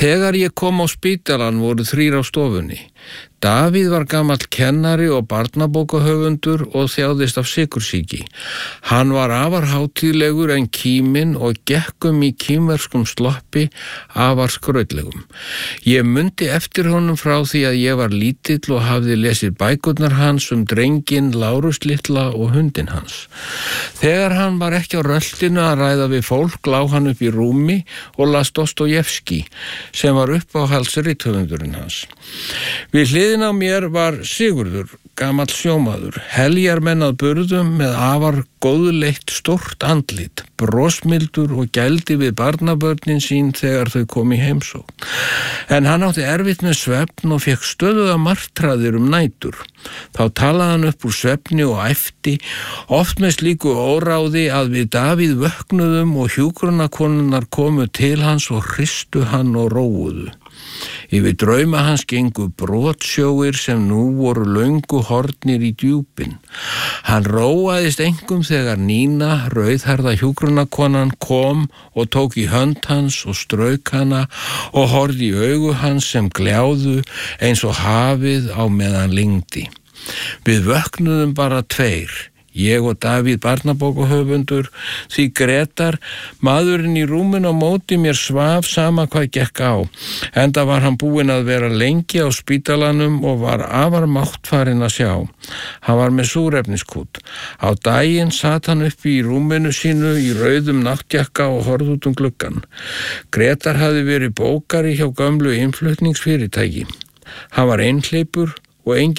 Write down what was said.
Þegar ég kom á spítalann voru 3 á stofunni. Davíð var gamall kennari og barnabókahöfundur og þjáðist af sykursýki. Hann var afar hátíðlegur en kíminn og gekkum í kínverskum sloppi afar skrautlegum. Ég mundi eftir honum frá því að ég var lítill og hafði lesið bækurnar hans drenginn Lárus litla og hundinn hans. Þegar hann var ekki á röltinu að ræða við fólk lá hann upp í rúmi og las Dostojevski sem var uppáhaldsrithöfundurinn hans. Við hliðina á mér var Sigurður, gamall sjómaður, heljarmenn að burðum með afar góðleitt stórt andlit, brosmildur og gældi við barnabörnin sín þegar þau kom í heimsókn. En hann átti erfitt með svefn og fekk stöðuga martraðir nætur. Þá talaði hann upp úr svefni og æpti, oft með slíku óráði að við Davíð vöknuðum og hjúkrunarkonurnar komu til hans og hristu hann og róuðu. Yfir drauma hans gengu brotsjóir sem nú voru löngu hornir í djúpin. Hann róaðist einkum þegar Nína, rauðhærða hjúkrunarkonan, kom og tók í hönd hans og strauk hana og horfði í augu hans sem gljáðu eins og hafið á meðan lygndi. Við vöknuðum bara 2. Ég og Davíð barnabókahöfundur, því Gretar, maðurinn í rúminu á móti mér svaf sama hvað gekk á, enda var hann búinn að vera lengi á spítalanum og var afar máttfarinn að sjá. Hann var með súrefniskút. Á daginn sat hann uppi í rúminu sínu í rauðum náttjakka og horfði út gluggann. Gretar hafði verið bókari hjá gömlu innflutningsfyrirtæki. Hann var einhleypur og engin